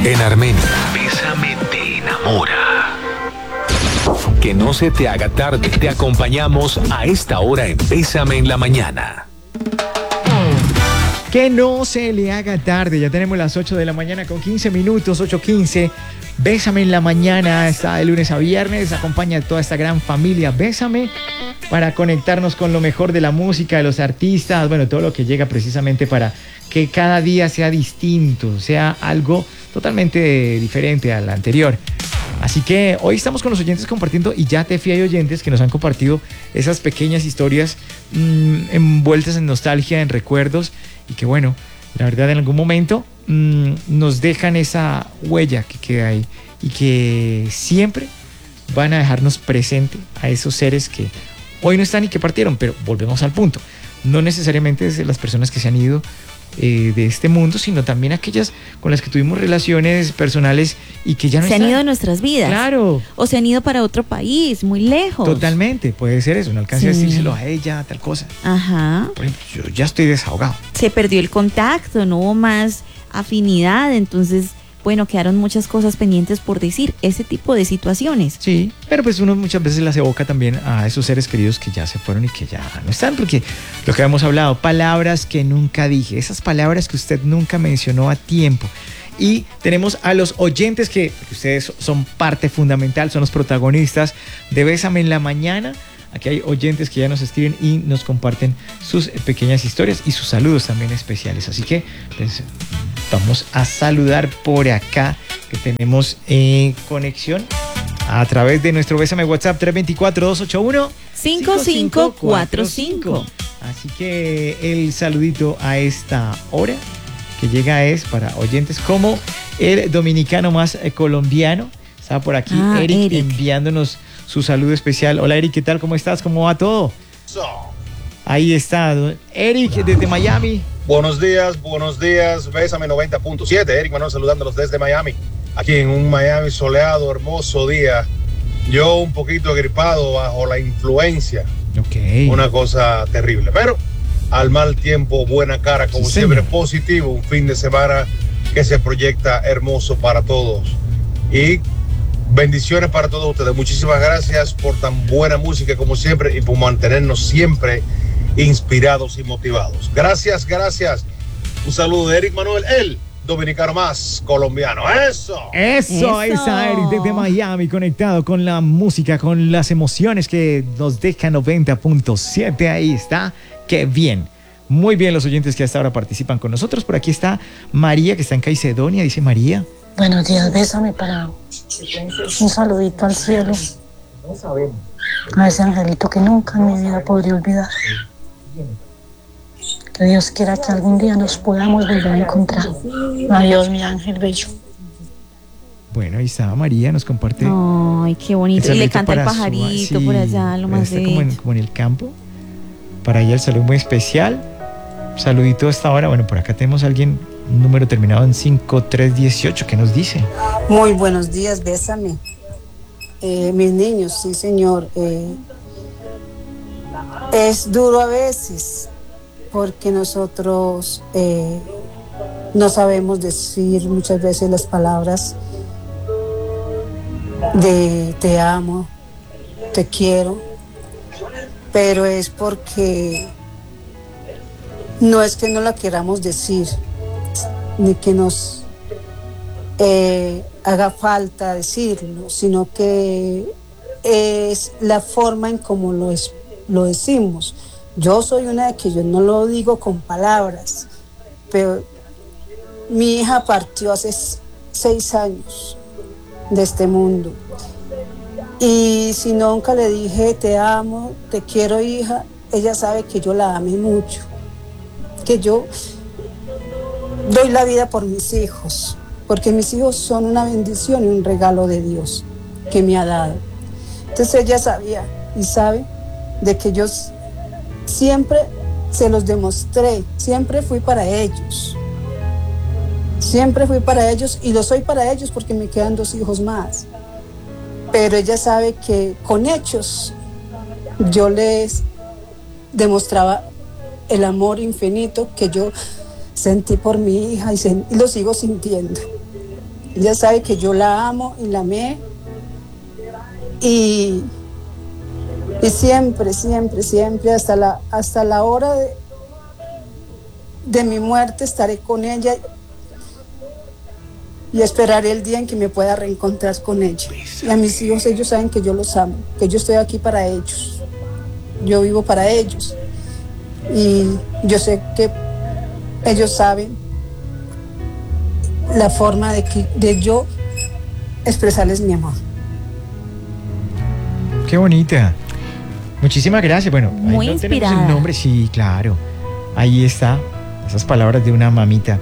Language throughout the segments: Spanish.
En Armenia, Bésame te enamora. Que no se te haga tarde, te acompañamos a esta hora en Bésame en la mañana. Que no se le haga tarde, ya tenemos las 8 de la mañana con 15 minutos, 8:15. Bésame en la mañana, está de lunes a viernes, acompaña a toda esta gran familia Bésame para conectarnos con lo mejor de la música, de los artistas, bueno, todo lo que llega precisamente para que cada día sea distinto, sea algo totalmente diferente al anterior. Así que hoy estamos con los oyentes compartiendo, y ya Tefi hay oyentes que nos han compartido esas pequeñas historias envueltas en nostalgia, en recuerdos, y que bueno, la verdad en algún momento nos dejan esa huella que queda ahí y que siempre van a dejarnos presente a esos seres que hoy no están y que partieron, pero volvemos al punto. No necesariamente desde las personas que se han ido de este mundo, sino también aquellas con las que tuvimos relaciones personales y que ya no están. Se han ido de nuestras vidas. Claro. O se han ido para otro país, muy lejos. Totalmente, puede ser eso. No alcancé a decírselo a ella, tal cosa. Ajá. Por ejemplo, yo ya estoy desahogado. Se perdió el contacto, no hubo más afinidad, entonces, bueno, quedaron muchas cosas pendientes por decir, ese tipo de situaciones. Sí, pero pues uno muchas veces las evoca también a esos seres queridos que ya se fueron y que ya no están, porque lo que habíamos hablado, palabras que nunca dije, esas palabras que usted nunca mencionó a tiempo. Y tenemos a los oyentes que ustedes son parte fundamental, son los protagonistas de Bésame en la mañana. Aquí hay oyentes que ya nos escriben y nos comparten sus pequeñas historias y sus saludos también especiales. Así que pues, vamos a saludar por acá, que tenemos conexión a través de nuestro Bésame WhatsApp 324-281-5545. Así que el saludito a esta hora que llega es para oyentes como el dominicano más colombiano. Está por aquí Eric enviándonos su saludo especial. Hola Eric, ¿qué tal? ¿Cómo estás? ¿Cómo va todo? Ahí está, Eric desde Miami. Buenos días, Bésame 90.7. Eric Manuel saludándolos desde Miami. Aquí en un Miami soleado, hermoso día. Yo un poquito agripado bajo la influencia. Una cosa terrible. Pero al mal tiempo, buena cara, como sí, siempre, positivo. Un fin de semana que se proyecta hermoso para todos. Y bendiciones para todos ustedes. Muchísimas gracias por tan buena música como siempre y por mantenernos siempre inspirados y motivados. Gracias. Un saludo de Eric Manuel, el dominicano más colombiano. Eso. Ahí está Eric desde Miami, conectado con la música, con las emociones que nos deja 90.7. Ahí está. Qué bien. Muy bien los oyentes que hasta ahora participan con nosotros. Por aquí está María, que está en Caicedonia. Dice María. Buenos días, Bésame para un saludito al cielo, a ese angelito que nunca en mi vida podría olvidar. Que Dios quiera que algún día nos podamos volver a encontrar. Adiós, mi ángel bello. Bueno, ahí está María, nos comparte. Ay, qué bonito. Y le canta el pajarito por allá, lo más está como en el campo. Para ella el saludo muy especial. Saludito hasta ahora. Bueno, por acá tenemos a alguien, un número terminado en 5318, ¿qué nos dice? Muy buenos días, Bésame. Mis niños, sí señor. Es duro a veces porque nosotros no sabemos decir muchas veces las palabras de te amo, te quiero, pero es porque no es que no la queramos decir, ni que nos haga falta decirlo, sino que es la forma en cómo lo decimos. Yo soy una de que yo no lo digo con palabras, pero mi hija partió hace 6 años de este mundo. Y si nunca le dije te amo, te quiero, hija, ella sabe que yo la amé mucho, que yo doy la vida por mis hijos, porque mis hijos son una bendición y un regalo de Dios que me ha dado. Entonces ella sabía y sabe de que yo siempre se los demostré, siempre fui para ellos. Siempre fui para ellos y lo soy para ellos porque me quedan 2 hijos más. Pero ella sabe que con hechos yo les demostraba el amor infinito que yo sentí por mi hija y lo sigo sintiendo. Ella sabe que yo la amo y la amé. Y siempre, siempre, siempre, hasta la hora de mi muerte estaré con ella y esperaré el día en que me pueda reencontrar con ella. Y a mis hijos, ellos saben que yo los amo, que yo estoy aquí para ellos. Yo vivo para ellos. Y yo sé que ellos saben la forma de yo expresarles mi amor. Qué bonita. Muchísimas gracias. Bueno, muy ahí no inspirada. tenemos el nombre, sí, claro. Ahí está, esas palabras de una mamita.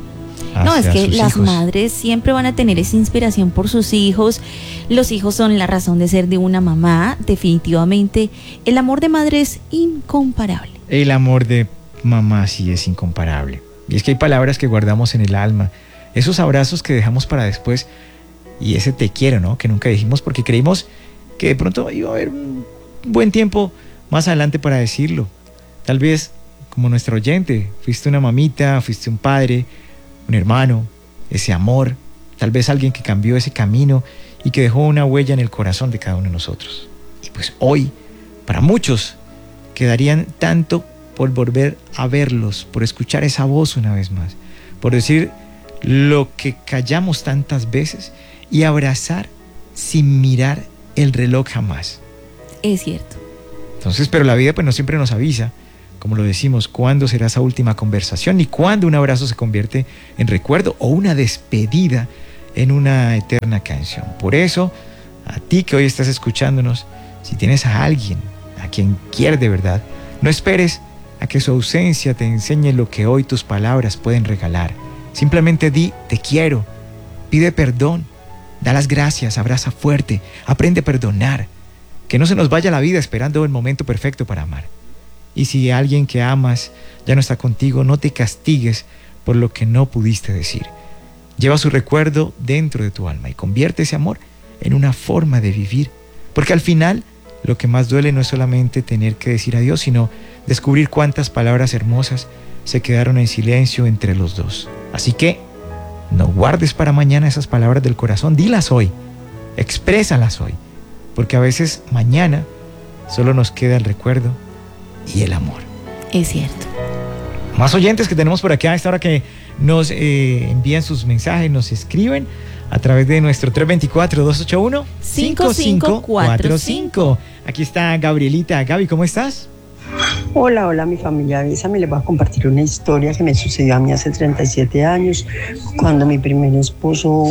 No, es que sus las hijos. madres siempre van a tener esa inspiración por sus hijos. Los hijos son la razón de ser de una mamá. Definitivamente, el amor de madre es incomparable. El amor de mamá sí es incomparable. Y es que hay palabras que guardamos en el alma, esos abrazos que dejamos para después, y ese te quiero, ¿no? Que nunca dijimos porque creímos que de pronto iba a haber un buen tiempo más adelante para decirlo. Tal vez, como nuestro oyente, fuiste una mamita, fuiste un padre, un hermano, ese amor, tal vez alguien que cambió ese camino y que dejó una huella en el corazón de cada uno de nosotros. Y pues hoy, para muchos, quedarían tanto por volver a verlos, por escuchar esa voz una vez más, por decir lo que callamos tantas veces y abrazar sin mirar el reloj jamás. Es cierto. Entonces, pero la vida pues no siempre nos avisa, como lo decimos, cuándo será esa última conversación y cuándo un abrazo se convierte en recuerdo o una despedida en una eterna canción. Por eso, a ti que hoy estás escuchándonos, si tienes a alguien a quien quieres de verdad, no esperes a que su ausencia te enseñe lo que hoy tus palabras pueden regalar. Simplemente di, te quiero, pide perdón, da las gracias, abraza fuerte, aprende a perdonar. Que no se nos vaya la vida esperando el momento perfecto para amar. Y si alguien que amas ya no está contigo, no te castigues por lo que no pudiste decir. Lleva su recuerdo dentro de tu alma y convierte ese amor en una forma de vivir. Porque al final, lo que más duele no es solamente tener que decir adiós, sino descubrir cuántas palabras hermosas se quedaron en silencio entre los dos. Así que no guardes para mañana esas palabras del corazón, dilas hoy, exprésalas hoy, porque a veces mañana solo nos queda el recuerdo y el amor. Es cierto. Más oyentes que tenemos por acá a esta hora que nos envían sus mensajes, nos escriben a través de nuestro 324-281-5545. Aquí está Gabrielita. Gaby, ¿cómo estás? Hola, hola mi familia Bésame, les voy a compartir una historia que me sucedió a mí hace 37 años, cuando mi primer esposo,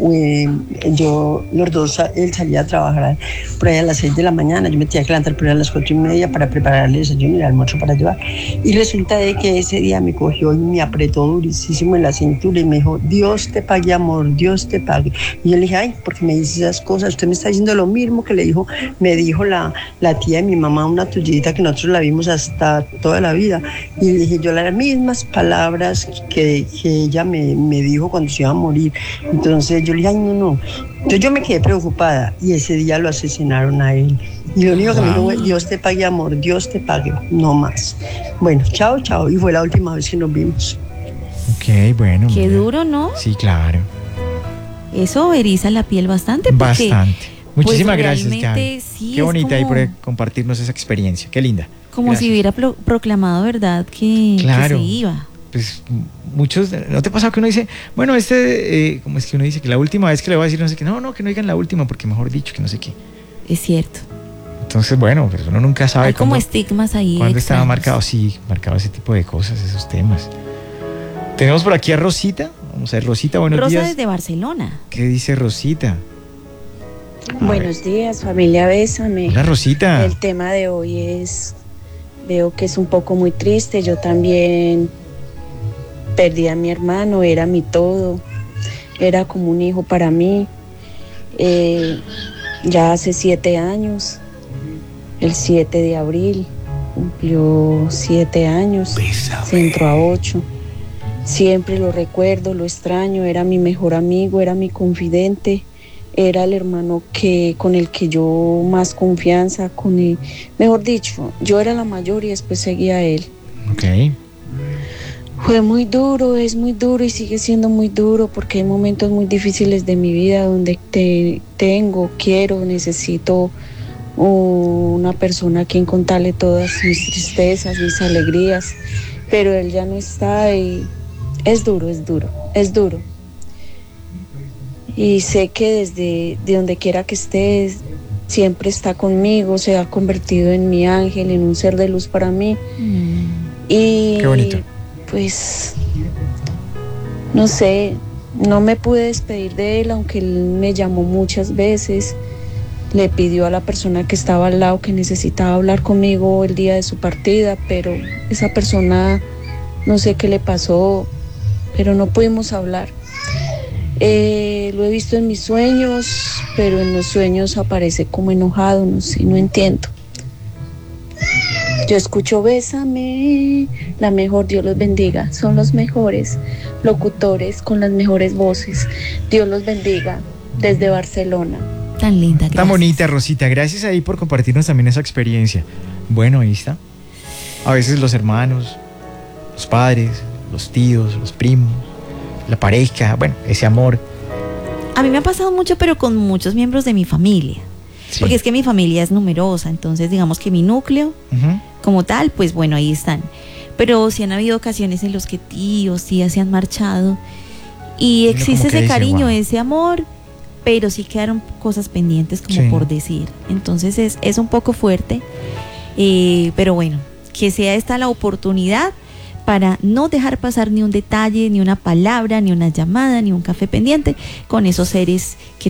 los dos, él salía a trabajar por ahí a las 6 de la mañana, yo me tenía que levantar por ahí a las 4:30 para prepararle el desayuno y el almuerzo para llevar, y resulta de que ese día me cogió y me apretó durísimo en la cintura y me dijo, Dios te pague amor, Dios te pague, y yo le dije, ay, ¿por qué me dice esas cosas? Usted me está diciendo lo mismo que me dijo la tía de mi mamá, una tullita que nosotros la vimos hasta toda la vida, y le dije yo las mismas palabras que ella me dijo cuando se iba a morir. Entonces yo le dije, ay, no. Entonces yo me quedé preocupada y ese día lo asesinaron a él, y lo único que me dijo fue, Dios te pague amor, Dios te pague, no más. Bueno, chao, y fue la última vez que nos vimos. Ok, bueno. Qué mira. duro, ¿no? Sí, claro. Eso eriza la piel bastante. Bastante. Muchísimas gracias, realmente Gaby. sí, Qué es bonita como, ahí por compartirnos esa experiencia. Qué linda. como Gracias. si hubiera proclamado, ¿verdad? Que Claro. se iba. Pues muchos, ¿no te ha pasado que uno dice, bueno, ¿cómo es que uno dice que la última vez que le voy a decir no sé qué? No, que no digan la última, porque mejor dicho que no sé qué. Es cierto. Entonces, bueno, pues uno nunca sabe Hay como cuándo, estigmas ahí. cuándo estaba extraños. marcado. Sí, marcado ese tipo de cosas, esos temas. Tenemos por aquí a Rosita. Vamos a ver, Rosita, buenos Rosa días. desde Barcelona. ¿Qué dice Rosita? Buenos días, familia Bésame. Hola, Rosita. El tema de hoy veo que es un poco muy triste. Yo también perdí a mi hermano, era mi todo, era como un hijo para mí. Ya hace 7 años, el 7 de abril, cumplió 7 años, se entró a 8. Siempre lo recuerdo, lo extraño, era mi mejor amigo, era mi confidente. Era el hermano con el que yo más confianza, mejor dicho, yo era la mayor y después seguía a él. Ok. Fue muy duro, es muy duro y sigue siendo muy duro porque hay momentos muy difíciles de mi vida donde quiero, necesito una persona a quien contarle todas mis tristezas, mis alegrías, pero él ya no está y es duro. Y sé que desde de donde quiera que esté, siempre está conmigo, se ha convertido en mi ángel, en un ser de luz para mí. Y qué bonito. Pues, no sé, no me pude despedir de él, aunque él me llamó muchas veces. Le pidió a la persona que estaba al lado que necesitaba hablar conmigo el día de su partida, pero esa persona, no sé qué le pasó, pero no pudimos hablar. Lo he visto en mis sueños, pero en los sueños aparece como enojado, no sé, no entiendo. Yo escucho Bésame, la mejor, Dios los bendiga. Son los mejores locutores con las mejores voces. Dios los bendiga desde Barcelona. Tan linda, gracias. Tan bonita, Rosita. Gracias ahí por compartirnos también esa experiencia. Bueno, ahí está. A veces los hermanos, los padres, los tíos, los primos, la pareja, bueno, ese amor. A mí me ha pasado mucho, pero con muchos miembros de mi familia. Sí. Porque es que mi familia es numerosa, entonces digamos que mi núcleo, como tal, pues bueno, ahí están. Pero sí han habido ocasiones en los que tíos, tías se han marchado y existe ese cariño, ese amor, pero sí quedaron cosas pendientes como por decir. Entonces es un poco fuerte, pero bueno, que sea esta la oportunidad para no dejar pasar ni un detalle, ni una palabra, ni una llamada, ni un café pendiente con esos seres que